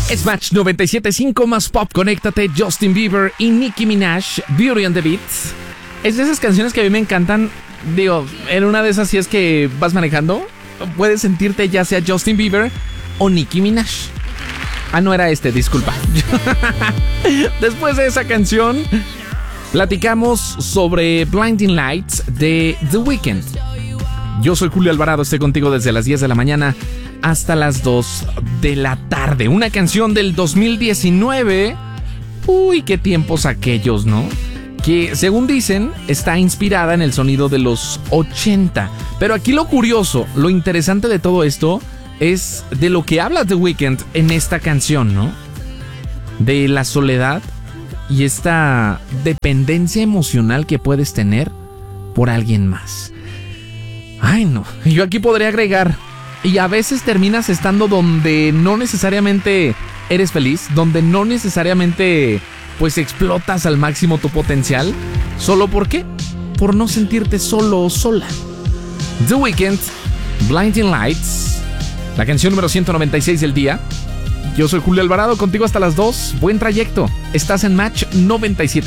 Es Match 97.5 más pop. Conéctate, Justin Bieber y Nicki Minaj, Beauty and the Beat. Es de esas canciones que a mí me encantan. Digo, en una de esas, si es que vas manejando, puedes sentirte ya sea Justin Bieber o Nicki Minaj. Ah, no era disculpa. Después de esa canción, platicamos sobre Blinding Lights de The Weeknd. Yo soy Julio Alvarado, estoy contigo desde las 10 de la mañana hasta las 2 de la tarde. Una canción del 2019. Uy, qué tiempos aquellos, ¿no? Que, según dicen, está inspirada en el sonido de los 80. Pero aquí lo curioso, lo interesante de todo esto es de lo que habla The Weeknd en esta canción, ¿no? De la soledad y esta dependencia emocional que puedes tener por alguien más. Ay, no. Yo aquí podría agregar, y a veces terminas estando donde no necesariamente eres feliz, donde no necesariamente pues explotas al máximo tu potencial. ¿Solo por qué? Por no sentirte solo o sola. The Weeknd, Blinding Lights, la canción número 196 del día. Yo soy Julio Alvarado, contigo hasta las 2. Buen trayecto. Estás en Match 97.